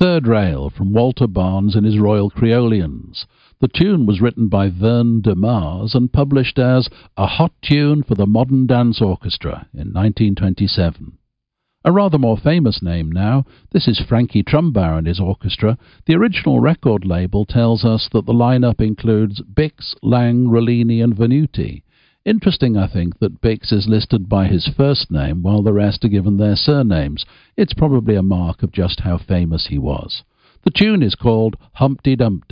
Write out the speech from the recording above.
Third Rail from Walter Barnes and his Royal Creolians. The tune was written by Vern de Mars and published as A Hot Tune for the Modern Dance Orchestra in 1927. A rather more famous name now, this is Frankie Trumbauer and his orchestra. The original record label tells us that the lineup includes Bix, Lang, Rollini and Venuti. Interesting, I think, that Bix is listed by his first name while the rest are given their surnames. It's probably a mark of just how famous he was. The tune is called Humpty Dumpty.